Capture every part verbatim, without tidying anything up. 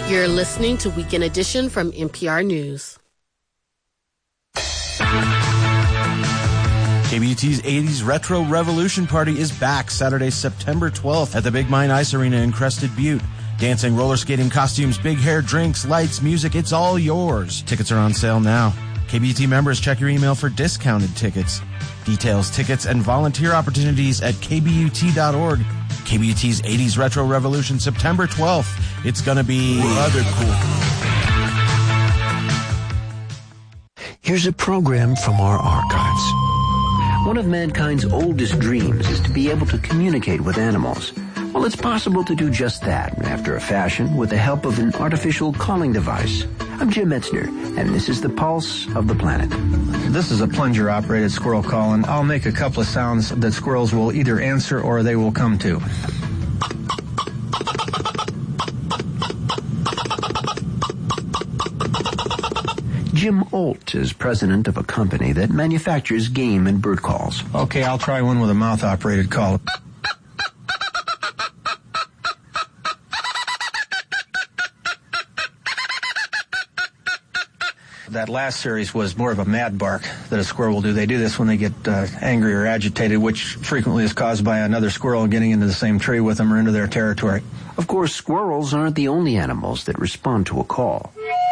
You're listening to Weekend Edition from N P R News. K B U T's eighties Retro Revolution Party is back Saturday, September twelfth at the Big Mine Ice Arena in Crested Butte. Dancing, roller skating, costumes, big hair, drinks, lights, music, it's all yours. Tickets are on sale now. K B U T members, check your email for discounted tickets. Details, tickets, and volunteer opportunities at k b u t dot org. K B U T's eighties Retro Revolution, September twelfth. It's gonna be rather cool. Here's a program from our archives. One of mankind's oldest dreams is to be able to communicate with animals. Well, it's possible to do just that, after a fashion, with the help of an artificial calling device. I'm Jim Metzner, and this is the Pulse of the Planet. This is a plunger-operated squirrel call, and I'll make a couple of sounds that squirrels will either answer or they will come to. Jim Olt is president of a company that manufactures game and bird calls. Okay, I'll try one with a mouth-operated call. That last series was more of a mad bark that a squirrel will do. They do this when they get uh, angry or agitated, which frequently is caused by another squirrel getting into the same tree with them or into their territory. Of course, squirrels aren't the only animals that respond to a call.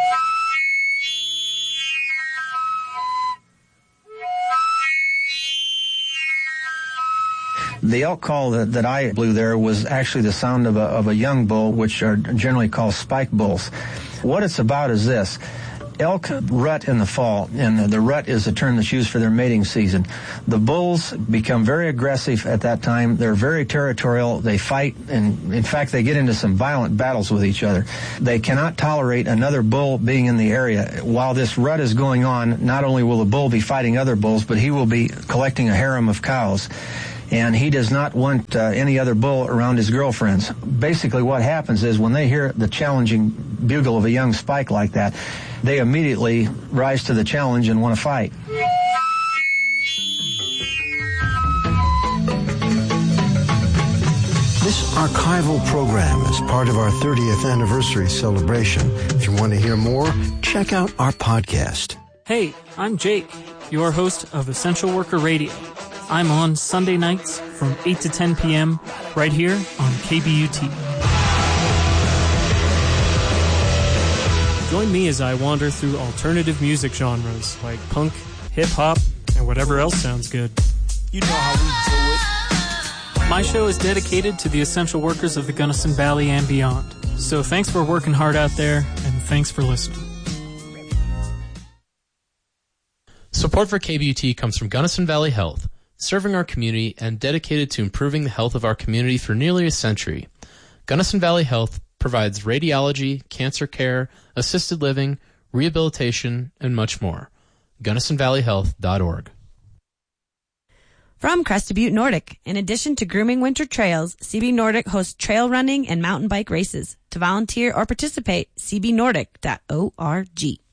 The elk call that, that I blew there was actually the sound of a, of a young bull, which are generally called spike bulls. What it's about is this. Elk rut in the fall, and the, the rut is the term that's used for their mating season. The bulls become very aggressive at that time. They're very territorial. They fight, and in fact, they get into some violent battles with each other. They cannot tolerate another bull being in the area. While this rut is going on, not only will the bull be fighting other bulls, but he will be collecting a harem of cows. And he does not want uh, any other bull around his girlfriends. Basically what happens is when they hear the challenging bugle of a young spike like that, they immediately rise to the challenge and want to fight. This archival program is part of our thirtieth anniversary celebration. If you want to hear more, check out our podcast. Hey, I'm Jake, your host of Essential Worker Radio. I'm on Sunday nights from eight to ten p.m. right here on K B U T. Join me as I wander through alternative music genres like punk, hip-hop, and whatever else sounds good. You know how we do it. My show is dedicated to the essential workers of the Gunnison Valley and beyond. So thanks for working hard out there, and thanks for listening. Support for K B U T comes from Gunnison Valley Health, serving our community and dedicated to improving the health of our community for nearly a century. Gunnison Valley Health provides radiology, cancer care, assisted living, rehabilitation, and much more. Gunnison Valley Health dot org. From Crested Butte Nordic, in addition to grooming winter trails, C B Nordic hosts trail running and mountain bike races. To volunteer or participate, c b nordic dot org.